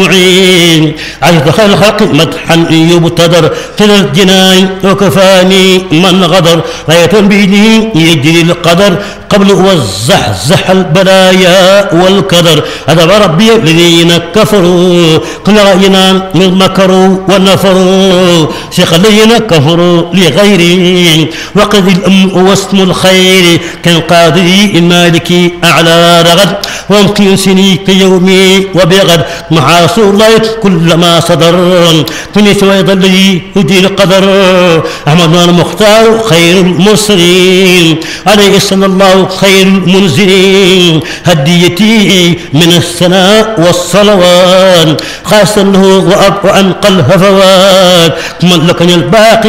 معين عجز الخلق مدحا يبتدر في الجنان وكفاني من غدر راية بيده يجري القدر قبل والزحزح البلايا والكدر أدب ربي الذين كفروا كل رأينا من مكروا ونفروا شيخ الذين كفروا لغيرهم وقد الأم واسم الخير كان قاضي المالك أعلى رغد وامكن سني كيومي وبغد محاصر الله كل ما صدر كن سويد الذي يدير القدر أحمد المختار خير المرسلين عليه صلى الله خير المنزلين هديتي من الثناء والصلوات خاصة له وأنقى الهفوات من لكن الباقي